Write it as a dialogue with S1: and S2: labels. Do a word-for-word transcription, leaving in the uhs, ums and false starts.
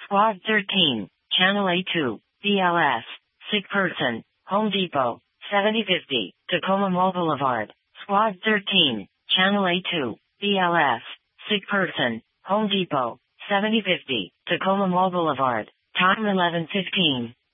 S1: Squad thirteen, Channel A two, B L S, Sick Person, Home Depot, seventy fifty, Tacoma Mall Boulevard. Squad thirteen, Channel A two, B L S, Sick Person, Home Depot, seventy fifty, Tacoma Mall Boulevard. Time eleven fifteen.